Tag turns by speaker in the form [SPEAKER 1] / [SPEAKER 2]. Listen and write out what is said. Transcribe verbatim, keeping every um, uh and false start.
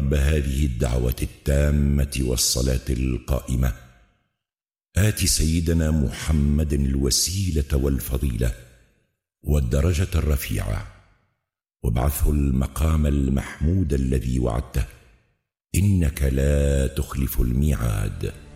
[SPEAKER 1] رب هذه الدعوة التامة والصلاة القائمة آت سيدنا محمد الوسيلة والفضيلة والدرجة الرفيعة وابعثه المقام المحمود الذي وعدته إنك لا تخلف الميعاد.